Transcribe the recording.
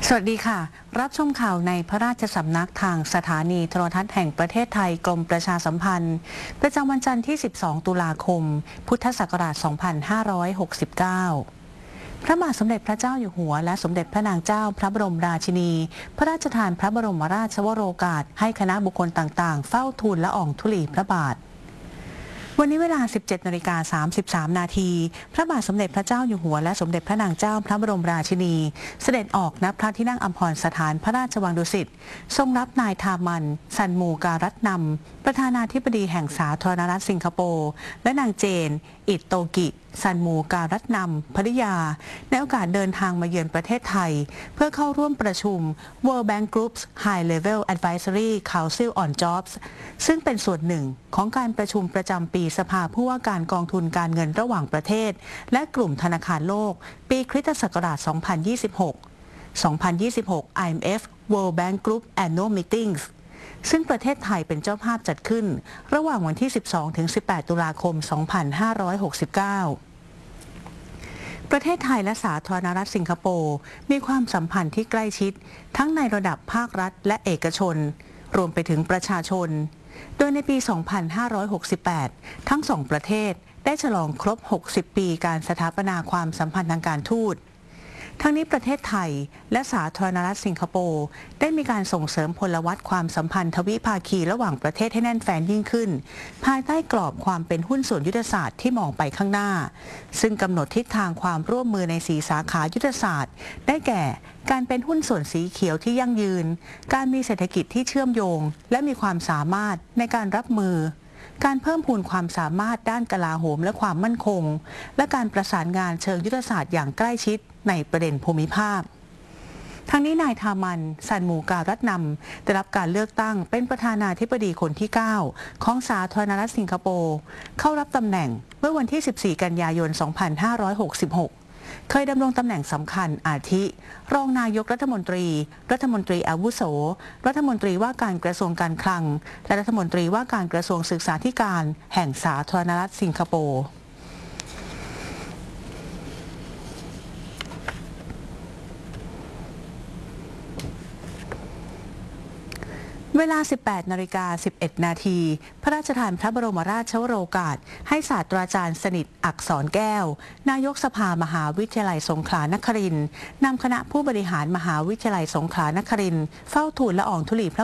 สวัสดีค่ะรับชมข่าวในพระราชสำนักทางสถานีโทรทัศน์แห่งประเทศไทยกรมประชาสัมพันธ์ประจำวันจันทร์ที่ 12 ตุลาคม พุทธศักราช 2569 พระบาทสมเด็จพระเจ้าอยู่หัวและสมเด็จพระนางเจ้าพระบรมราชินีพระราชทานพระบรมราชวโรกาสให้คณะบุคคลต่างๆเฝ้าทูลละอองธุลีพระบาทวันนี้เวลา 17:33 นาทีพระบาทสมเด็จพระเจ้าอยู่หัวและสมเด็จพระนางเจ้าพระบรมราชินีเสด็จออกณพระที่นั่งอัมพรสถานพระราชวังดุสิตทรงรับนายทามันซันมูการัตนำประธานาธิบดีแห่งสาธารณรัฐสิงคโปร์และนางเจนอิโตกิซันมูการัตนำภริยาในโอกาสเดินทางมาเยือนประเทศไทยเพื่อเข้าร่วมประชุม World Bank Group's High Level Advisory Council on Jobs ซึ่งเป็นส่วนหนึ่งของการประชุมประจำปีสภาผู้ว่าการกองทุนการเงินระหว่างประเทศและกลุ่มธนาคารโลกปีคริสตศักราช 2026 IMF World Bank Group Annual Meetings ซึ่งประเทศไทยเป็นเจ้าภาพจัดขึ้นระหว่างวันที่ 12-18 ตุลาคม 2569 ประเทศไทยและสาธารณรัฐสิงคโปร์มีความสัมพันธ์ที่ใกล้ชิดทั้งในระดับภาครัฐและเอกชนรวมไปถึงประชาชนโดยในปี 2568 ทั้งสองประเทศได้ฉลองครบ 60 ปีการสถาปนาความสัมพันธ์ทางการทูตทั้งนี้ประเทศไทยและสาธารณรัฐสิงคโปร์ได้มีการส่งเสริมพลวัตความสัมพันธ์ทวิภาคีระหว่างประเทศให้แน่นแฟ้นยิ่งขึ้นภายใต้กรอบความเป็นหุ้นส่วนยุทธศาสตร์ที่มองไปข้างหน้าซึ่งกำหนดทิศทางความร่วมมือใน4สาขายุทธศาสตร์ได้แก่การเป็นหุ้นส่วนสีเขียวที่ยั่งยืนการมีเศรษฐกิจที่เชื่อมโยงและมีความสามารถในการรับมือการเพิ่มพูนความสามารถด้านกลาโหมและความมั่นคงและการประสานงานเชิงยุทธศาสตร์อย่างใกล้ชิดในประเด็นภูมิภาคทั้งนี้นายทามันซันมูการัตนำได้รับการเลือกตั้งเป็นประธานาธิบดีคนที่ 9 ของสาธารณรัฐสิงคโปร์เข้ารับตำแหน่งเมื่อวันที่ 14 กันยายน 2566เคยดำรงตำแหน่งสำคัญอาทิรองนายกรัฐมนตรีรัฐมนตรีอาวุโสรัฐมนตรีว่าการกระทรวงการคลังและรัฐมนตรีว่าการกระทรวงศึกษาธิการแห่งสาธารณรัฐสิงคโปร์เวลา 18:11 นาทีพระราชทานพระบรมราชวโรกาสให้ศาสตราจารย์สนิทอักษรแก้วนายกสภามหาวิทยาลัยสงขลานครินทร์นำคณะผู้บริหารมหาวิทยาลัยสงขลานครินทร์เฝ้าทูลละอองธุลีพระ